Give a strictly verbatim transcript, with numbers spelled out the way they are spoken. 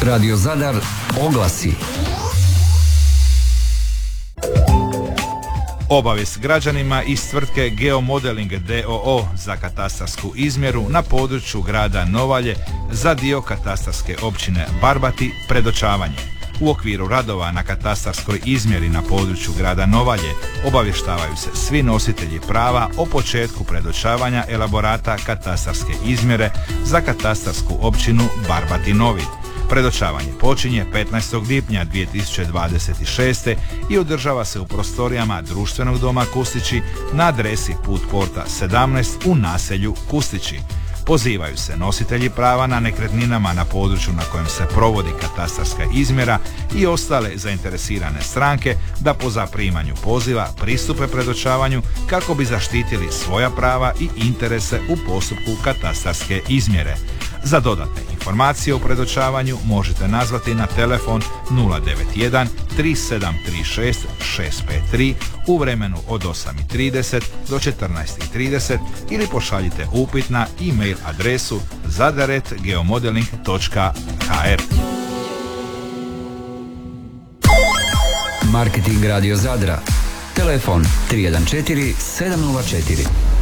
Radio Zadar oglasi. Obavijest građanima iz tvrtke Geomodeling d o o za katastarsku izmjeru na području grada Novalje za dio katastarske općine Barbati predočavanje. U okviru radova na katastarskoj izmjeri na području grada Novalje obavještavaju se svi nositelji prava o početku predočavanja elaborata katastarske izmjere za katastarsku općinu Barbati Novi. Predočavanje počinje petnaestog lipnja dvije tisuće dvadeset šeste. i održava se u prostorijama Društvenog doma Kustići na adresi Put Porta sedamnaest u naselju Kustići. Pozivaju se nositelji prava na nekretninama na području na kojem se provodi katastarska izmjera i ostale zainteresirane stranke da po zaprimanju poziva pristupe predočavanju kako bi zaštitili svoja prava i interese u postupku katastarske izmjere. Za dodatne informacije o predočavanju možete nazvati na telefon nula devet jedan tri sedam tri šest šest pet tri u vremenu od osam i trideset do četrnaest i trideset ili pošaljite upit na e-mail adresu zadaret geomodeling točka h r. Marketing Radio Zadra. Telefon tri jedan četiri sedam nula četiri.